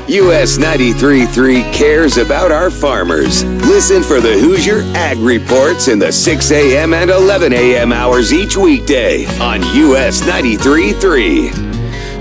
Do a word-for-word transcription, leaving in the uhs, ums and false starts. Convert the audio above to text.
U S ninety-three point three cares about our farmers. Listen for the Hoosier Ag Reports in the six a.m. and eleven a.m. hours each weekday on U S ninety-three point three.